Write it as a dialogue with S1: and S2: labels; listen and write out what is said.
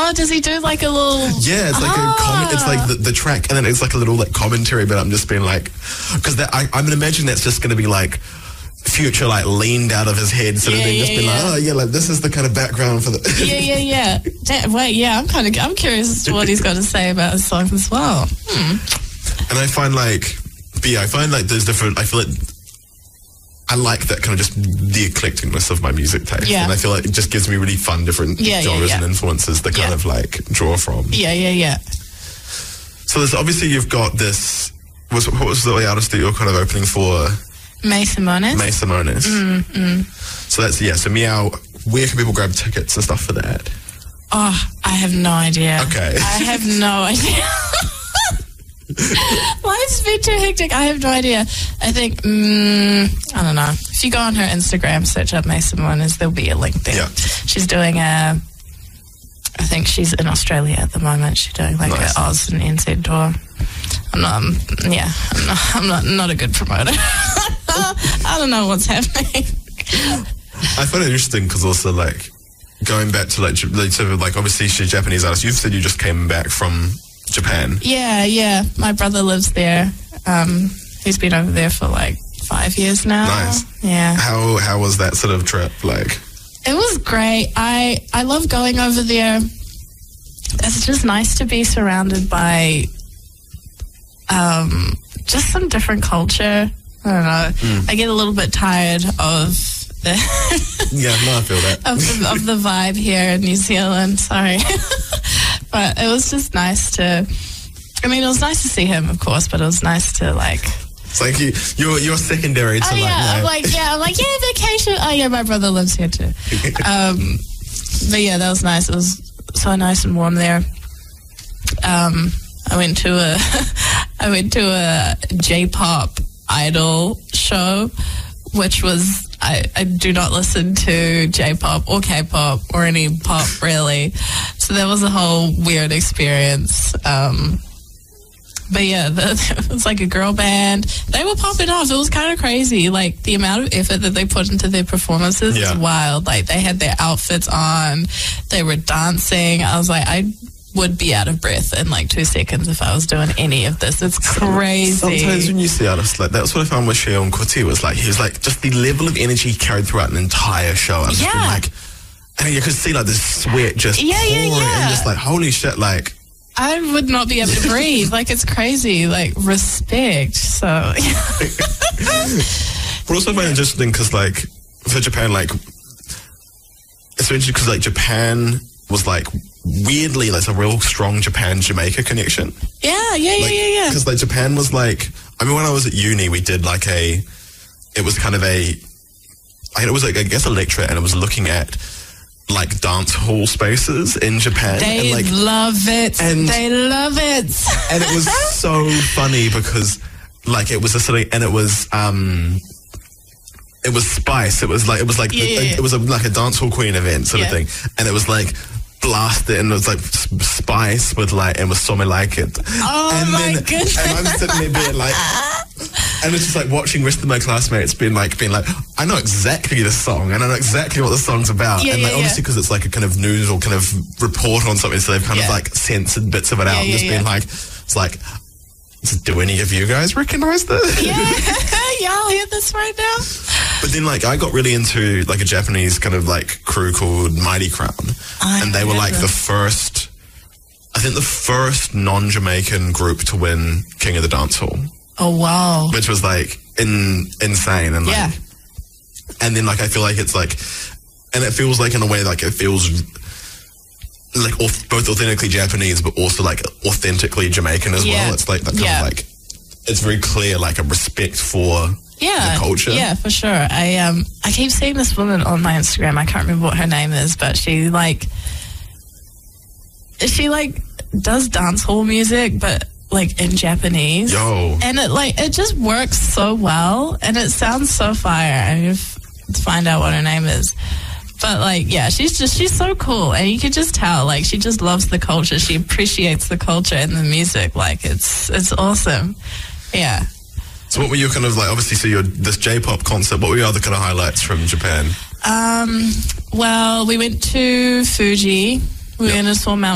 S1: Oh, does he do like a little?
S2: Yeah, it's like a comment. It's like the track, and then it's like a little like commentary. But I'm just being like, because I'm gonna imagine that's just gonna be like Future like leaned out of his head sort of thing, just being like, oh yeah, like this is the kind of background for the.
S1: yeah. I'm curious as to what he's got to say about his songs as well.
S2: And I find like, there's different. I feel like I like that kind of just the eclecticness of my music taste, and I feel like it just gives me really fun different genres and influences to kind of like draw from.
S1: Yeah.
S2: So there's obviously you've got this. What was the artist that you're kind of opening for?
S1: May Simonis.
S2: So that's so Meow. Where can people grab tickets and stuff for that?
S1: Oh, I have no idea.
S2: Okay.
S1: I have no idea. Life's been too hectic. I have no idea. I think, I don't know. If you go on her Instagram, search up May Simonis, there'll be a link there. Yeah. She's doing I think she's in Australia at the moment. She's doing like an Oz and NZ tour. I'm not a good promoter. I don't know what's happening.
S2: I find it interesting because also like going back to like obviously she's a Japanese artist. You've said you just came back from Japan.
S1: Yeah. My brother lives there. He's been over there for like 5 years now.
S2: Nice.
S1: Yeah.
S2: How was that sort of trip like?
S1: It was great. I love going over there. It's just nice to be surrounded by just some different culture. I don't know. I get a little bit tired of the
S2: I feel that
S1: of the vibe here in New Zealand. Sorry, but it was just nice to. I mean, it was nice to see him, of course, but it was nice to like.
S2: It's like you're secondary to
S1: I'm like vacation. Oh yeah, my brother lives here too. But yeah, that was nice. It was so nice and warm there. I went to a J-pop idol show, which was I do not listen to J-pop or K-pop or any pop really, so that was a whole weird experience. But yeah, it was like a girl band. They were popping off. It was kind of crazy. Like the amount of effort that they put into their performances is wild. Like they had their outfits on, they were dancing. I was like, I would be out of breath in like 2 seconds if I was doing any of this. It's crazy.
S2: Sometimes when you see artists like that, that's what I found with Sheon Kuti was like, he was like just the level of energy carried throughout an entire show. I was just like, and you could see like the sweat just pouring and just like, holy shit, like.
S1: I would not be able to breathe. Like, it's crazy. Like, respect. So.
S2: But also find it interesting because, like, for Japan, like, it's interesting because, like, Japan was, like, weirdly, like, a real strong Japan-Jamaica connection.
S1: Yeah.
S2: Because, like, Japan was, like, I mean, when I was at uni, we did, like, it was kind of it was, like, I guess a lecture, and it was looking at, like dance hall spaces in Japan.
S1: They love it. And it
S2: was so funny because like it was a sort of, and it was Spice. It was like it was like a dance hall queen event sort of thing, and it was like blasted, and it was like Spice with like, and with So Me Like It.
S1: Oh
S2: and
S1: my goodness!
S2: And I'm sitting there being like. And it's just like watching rest of my classmates being like, I know exactly this song, and I know exactly what the song's about. And like, obviously, because it's like a kind of news or kind of report on something, so they've kind of like censored bits of it out and just been like, it's like, do any of you guys recognize this?
S1: Y'all hear this right now?
S2: But then, like, I got really into like a Japanese kind of like crew called Mighty Crown, and they were like the first non-Jamaican group to win King of the Dance Hall.
S1: Oh wow!
S2: Which was like insane, and like, and then like I feel like it's like, and it feels like in a way like it feels like both authentically Japanese, but also like authentically Jamaican as well. It's like that kind of like, it's very clear like a respect for the culture.
S1: Yeah, for sure. I keep seeing this woman on my Instagram. I can't remember what her name is, but she does dance hall music, but like in Japanese. And it just works so well, and it sounds so fire. I need to find out what her name is. But like, yeah, she's so cool, and you can just tell like she just loves the culture. She appreciates the culture and the music. Like it's awesome. Yeah.
S2: So what were your kind of like, obviously, so this J-pop concert, what were your other kind of highlights from Japan?
S1: Well, we went to Fuji. We went and saw Mount